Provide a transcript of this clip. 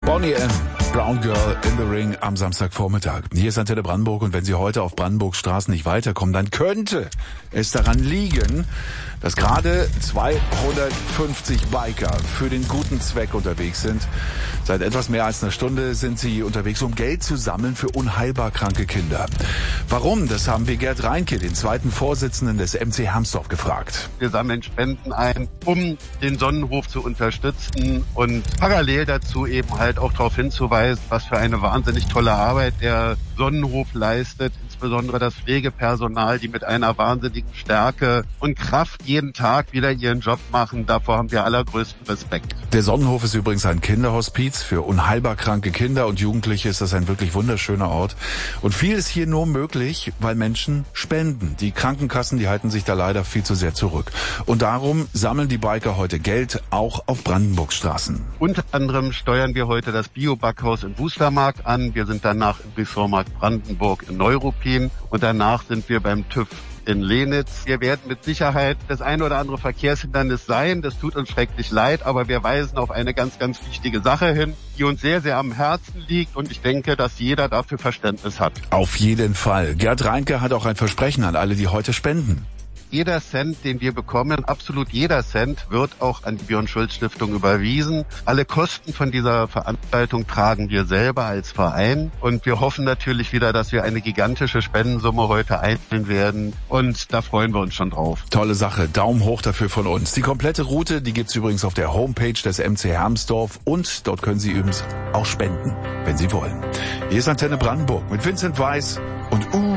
Bonnie M. Brown Girl in the Ring am Samstagvormittag. Hier ist Antenne Brandenburg und wenn Sie heute auf Brandenburgs Straßen nicht weiterkommen, dann könnte es daran liegen, dass gerade 250 Biker für den guten Zweck unterwegs sind. Seit etwas mehr als einer Stunde sind sie unterwegs, um Geld zu sammeln für unheilbar kranke Kinder. Warum? Das haben wir Gerd Reinke, den zweiten Vorsitzenden des MC Hermsdorf, gefragt. Wir sammeln Spenden ein, um den Sonnenhof zu unterstützen und parallel dazu eben halt auch darauf hinzuweisen, was für eine wahnsinnig tolle Arbeit der Sonnenhof leistet. Insbesondere das Pflegepersonal, die mit einer wahnsinnigen Stärke und Kraft jeden Tag wieder ihren Job machen. Davor haben wir allergrößten Respekt. Der Sonnenhof ist übrigens ein Kinderhospiz für unheilbar kranke Kinder und Jugendliche. Ist das ein wirklich wunderschöner Ort. Und viel ist hier nur möglich, weil Menschen spenden. Die Krankenkassen, die halten sich da leider viel zu sehr zurück. Und darum sammeln die Biker heute Geld, auch auf Brandenburgs Straßen. Unter anderem steuern wir heute das Bio-Backhaus in Wustermark an. Wir sind danach im Ressortmarkt Brandenburg in Neuruppin und danach sind wir beim TÜV in Lenitz. Wir werden mit Sicherheit das ein oder andere Verkehrshindernis sein. Das tut uns schrecklich leid, aber wir weisen auf eine ganz, ganz wichtige Sache hin, die uns sehr, sehr am Herzen liegt und ich denke, dass jeder dafür Verständnis hat. Auf jeden Fall. Gerd Reinke hat auch ein Versprechen an alle, die heute spenden. Jeder Cent, den wir bekommen, absolut jeder Cent, wird auch an die Björn-Schulz-Stiftung überwiesen. Alle Kosten von dieser Veranstaltung tragen wir selber als Verein. Und wir hoffen natürlich wieder, dass wir eine gigantische Spendensumme heute einstellen werden. Und da freuen wir uns schon drauf. Tolle Sache. Daumen hoch dafür von uns. Die komplette Route, die gibt's übrigens auf der Homepage des MC Hermsdorf. Und dort können Sie übrigens auch spenden, wenn Sie wollen. Hier ist Antenne Brandenburg mit Vincent Weiss und